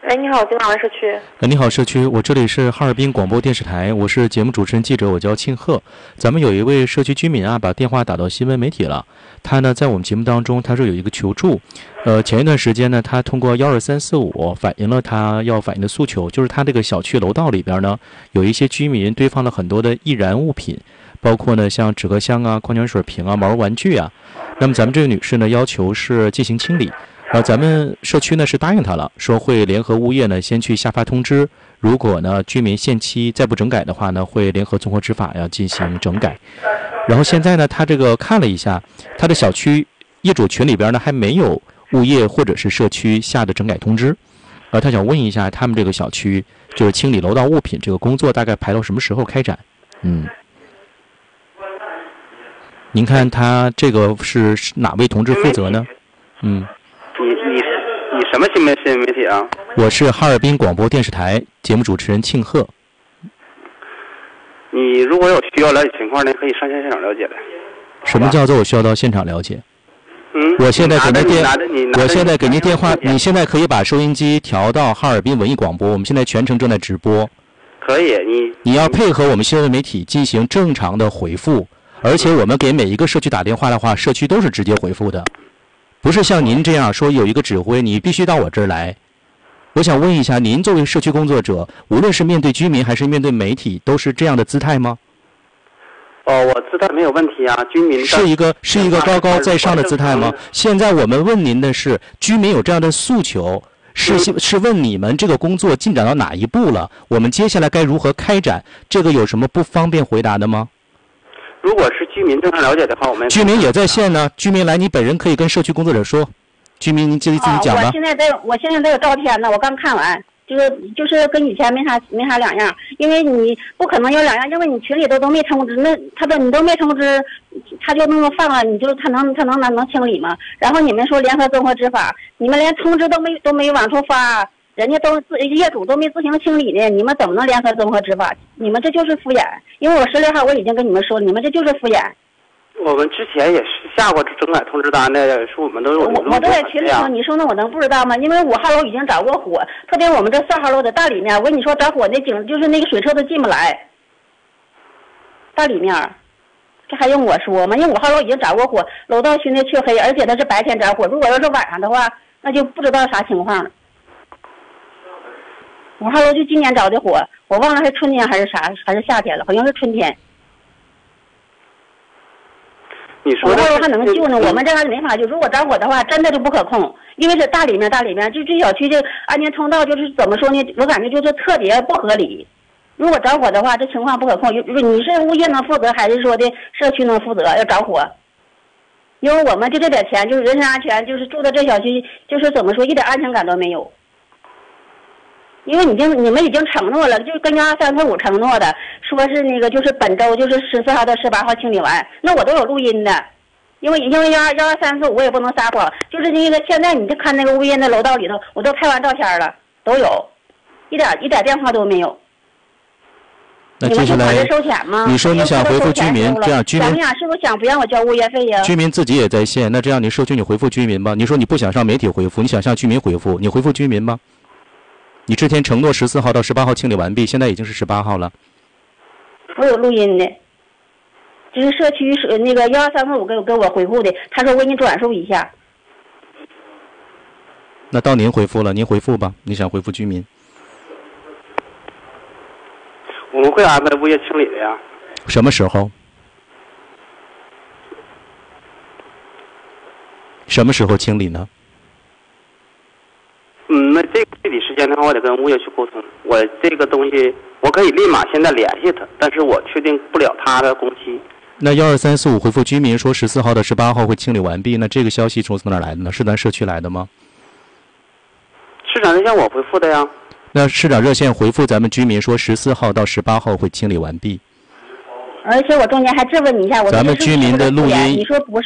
哎，你好，金华社区。 你好，社区，我这里是哈尔滨广播电视台，我是节目主持人记者，我叫庆贺。咱们有一位社区居民啊，把电话打到新闻媒体了。他呢，在我们节目当中，他说有一个求助。前一段时间呢，他通过12345反映了他要反映的诉求，就是他这个小区楼道里边呢，有一些居民堆放了很多的易燃物品，包括呢像纸壳箱啊、矿泉水瓶啊、毛绒玩具啊。那么咱们这个女士呢，要求是进行清理。咱们社区呢是答应他了，说会联合物业呢先去下发通知，如果呢居民限期再不整改的话呢，会联合综合执法要进行整改。然后现在呢，他这个看了一下，他的小区业主群里边呢还没有物业或者是社区下的整改通知，他想问一下他们这个小区就是清理楼道物品这个工作大概排到什么时候开展？您看他这个是哪位同志负责呢？ 你什么新媒体啊？ 我是哈尔滨广播电视台节目主持人庆贺。 你如果有需要了解情况呢，可以上现场了解的。 什么叫做我需要到现场了解？我现在给您电话，你现在可以把收音机调到哈尔滨文艺广播，我们现在全程正在直播。 可以， 你要配合我们新闻媒体进行正常的回复，而且我们给每一个社区打电话的话，社区都是直接回复的。不是像您这样说有一个指挥，你必须到我这儿来。我想问一下，您作为社区工作者，无论是面对居民还是面对媒体，都是这样的姿态吗？ 我姿态没有问题啊，居民是一个高高在上的姿态吗？现在我们问您的是，居民有这样的诉求，是问你们这个工作进展到哪一步了？我们接下来该如何开展？这个有什么不方便回答的吗？ 如果是居民正常了解的话，我们居民也在线呢。居民来，你本人可以跟社区工作者说。居民，您自己讲吧。 我现在都有照片呢，我刚看完，就是跟以前没啥两样，因为你不可能有两样，因为你群里都没通知，你都没通知，他就那么放了，他能清理吗？然后你们说联合综合执法，你们连通知都没往出发，人家业主都没自行清理呢，你们怎么能联合综合执法？你们这就是敷衍，因为我16号我已经跟你们说了，你们这就是敷衍。我们之前也是下过整改通知单的，说我们都有。 我都在群里头，你说那我能不知道吗？因为5号楼已经着过火，特别我们这4号楼的大里面，我跟你说着火那就是那个水车都进不来。大里面，这还用我说吗？因为5号楼已经着过火，楼道熏得黢黑，而且它是白天着火，如果要是晚上的话，那就不知道啥情况了。5号楼就今年着的火，我忘了是春天还是夏天了，好像是春天。 你说 5号楼还能救呢，我们这还没法救。如果着火的话，真的就不可控，因为是大里面，就这小区这安全通道就是怎么说呢？我感觉就是特别不合理。如果着火的话，这情况不可控。你是物业能负责，还是说的社区能负责？要着火，因为我们就这点钱，就是人身安全，就是住的这小区，就是怎么说，一点安全感都没有。因为你们已经承诺了，就跟12345承诺的，说是那个就是本周就是14号到18号清理完，那我都有录音的，因为12345我也不能撒谎，就是那个现在你就看那个物业那楼道里头，我都拍完照片了，都有，一点电话都没有。 那接下来收钱吗？ 你说你想回复居民，这样居民是不是想不让我交物业费呀？ 居民自己也在线，那这样你社区你回复居民吧。你说你不想上媒体回复，你想向居民回复，你回复居民吧。你之前承诺14号到18号清理完毕，现在已经是18号了。 我有录音的，就是社区那个12345给我回复的，他说我给你转述一下。 那到您回复了，您回复吧，你想回复居民。 我们会安排物业清理的呀。 什么时候？什么时候清理呢？ 那这个具体时间的话，我得跟物业去沟通。我这个东西，我可以立马现在联系他，但是我确定不了他的工期。 那12345回复居民说14号到18号会清理完毕，那这个消息从哪来的呢？是咱社区来的吗？ 市长热线我回复的呀。 那市长热线回复咱们居民说14号到18号会清理完毕。 而且我中间还质问你一下，咱们居民的录音， 你说不是。